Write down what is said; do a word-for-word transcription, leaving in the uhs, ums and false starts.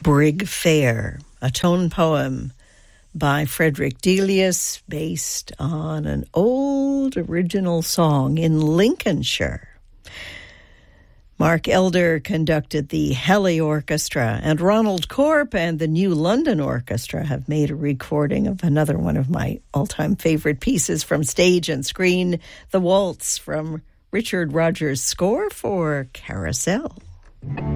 Brig Fair, a tone poem by Frederick Delius based on an old original song in Lincolnshire. Mark Elder conducted the Helly Orchestra, and Ronald Corp and the New London Orchestra have made a recording of another one of my all-time favorite pieces from stage and screen, the waltz from Richard Rodgers' score for Carousel.